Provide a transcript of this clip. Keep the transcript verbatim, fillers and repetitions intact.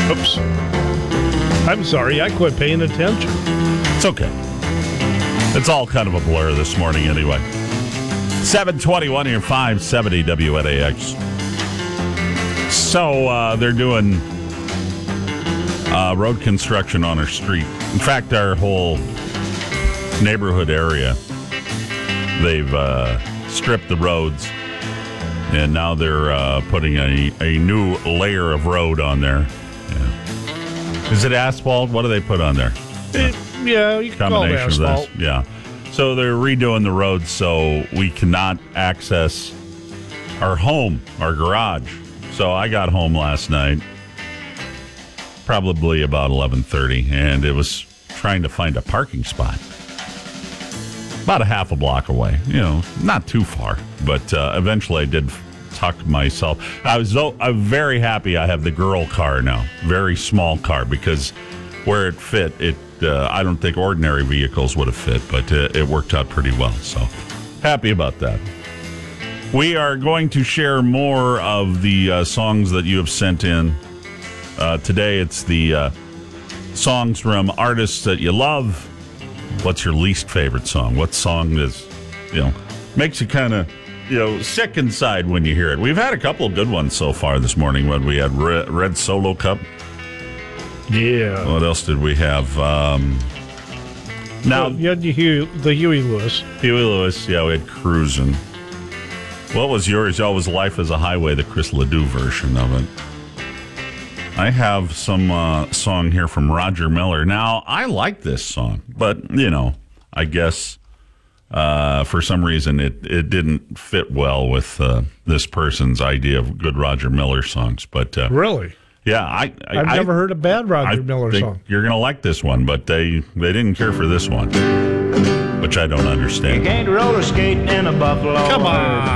Oops. I'm sorry, I quit paying attention. It's okay. It's all kind of a blur this morning anyway. seven twenty-one here, five seventy W N A X. So uh, they're doing uh, road construction on our street. In fact, our whole neighborhood area, they've uh, stripped the roads, and now they're uh, putting a, a new layer of road on there. Yeah. Is it asphalt? What do they put on there? It, yeah, you can call it asphalt. Of this. Yeah. So they're redoing the road so we cannot access our home, our garage. So I got home last night, probably about eleven thirty, and it was trying to find a parking spot. About a half a block away, you know, not too far. But uh, eventually I did tuck myself. I was so, I'm very happy I have the girl car now, very small car, because where it fit, it uh, I don't think ordinary vehicles would have fit, but uh, it worked out pretty well. So happy about that. We are going to share more of the uh, songs that you have sent in. Uh, today it's the uh, songs from artists that you love. What's your least favorite song? What song is, you know, makes you kind of, you know, sick inside when you hear it? We've had a couple of good ones so far this morning when we had Red, Red Solo Cup. Yeah. What else did we have? Um, now, well, you had the Huey, the Huey Lewis. Huey Lewis, yeah, we had Cruisin'. What was yours? Oh, it was Life is a Highway, the Chris Ledoux version of it. I have some uh, song here from Roger Miller. Now, I like this song, but, you know, I guess uh, for some reason it, it didn't fit well with uh, this person's idea of good Roger Miller songs. But uh, Really? Yeah. I, I, I've I, never heard a bad Roger I Miller think song. You're going to like this one, but they, they didn't care for this one, which I don't understand. You can't roller skate in a buffalo. Come on.